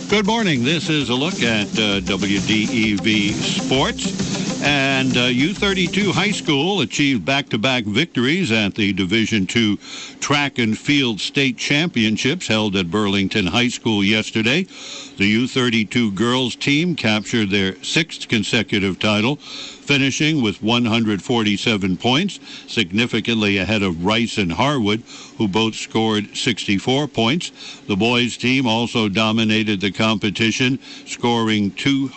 Good morning. This is a look at WDEV Sports. And U32 High School achieved back-to-back victories at the Division II Track and Field State Championships held at Burlington High School yesterday. The U32 girls team captured their sixth consecutive title, finishing with 147 points, significantly ahead of Rice and Harwood, who both scored 64 points. The boys' team also dominated the competition, scoring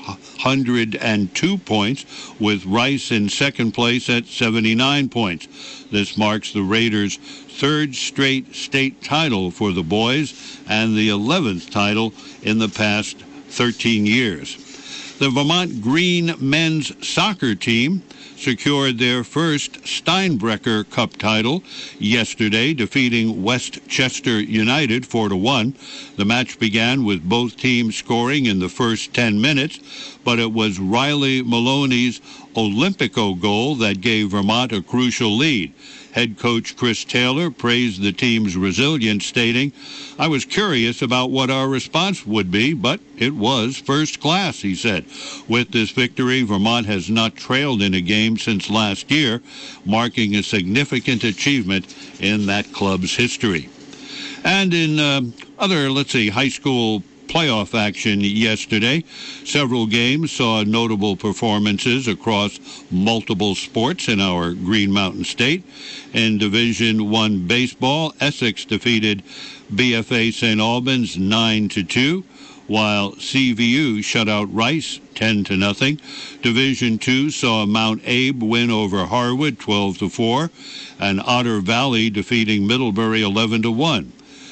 202 points, with Rice in second place at 79 points. This marks the Raiders' third straight state title for the boys and the 11th title in the past 13 years. The Vermont Green men's soccer team secured their first Steinbrecher Cup title yesterday, defeating Westchester United 4-1. The match began with both teams scoring in the first 10 minutes, but it was Riley Maloney's Olympico goal that gave Vermont a crucial lead. Head coach Chris Taylor praised the team's resilience, stating, "I was curious about what our response would be, but it was first class," he said. With this victory, Vermont has not trailed in a game since last year, marking a significant achievement in that club's history. And in other, high school playoff action yesterday, several games saw notable performances across multiple sports in our Green Mountain State. In Division I baseball, Essex defeated BFA St. Albans 9-2, while CVU shut out Rice 10-0. Division II saw Mount Abe win over Harwood 12-4, and Otter Valley defeating Middlebury 11-1.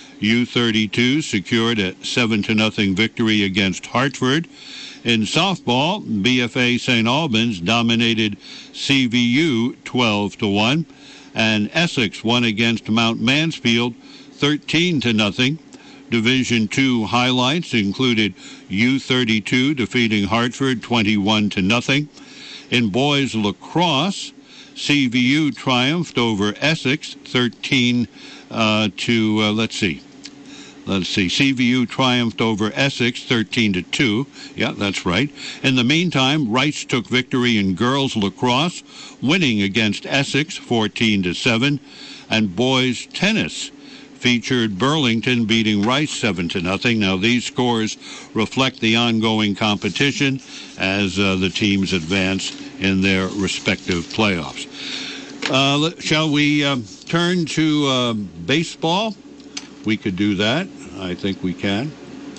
U32 secured a 7-0 victory against Hartford. In softball, BFA St. Albans dominated CVU 12-1, and Essex won against Mount Mansfield 13-0. Division II highlights included U32 defeating Hartford 21-0. In boys lacrosse, CVU triumphed over Essex 13 CVU triumphed over Essex 13-2. Yeah, that's right. In the meantime, Rice took victory in girls lacrosse, winning against Essex 14-7, and boys tennis featured Burlington beating Rice 7-0. Now, these scores reflect the ongoing competition as the teams advance in their respective playoffs. Shall we turn to baseball? We could do that. I think we can.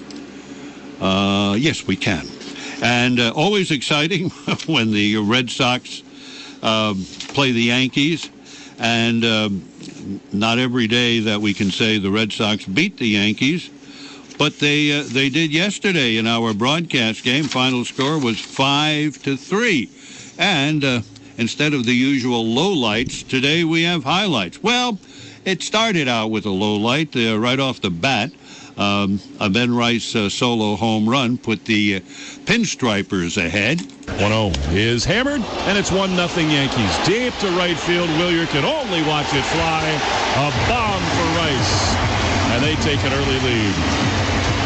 Yes, we can. And always exciting when the Red Sox play the Yankees. And not every day that we can say the Red Sox beat the Yankees. But they did yesterday in our broadcast game. Final score was 5-3. And instead of the usual lowlights, today we have highlights. Well, it started out with a low light right off the bat. A Ben Rice solo home run put the Pinstripers ahead. 1-0 is hammered, and it's 1-0 Yankees. Deep to right field. Willier can only watch it fly. A bomb for Rice, and they take an early lead.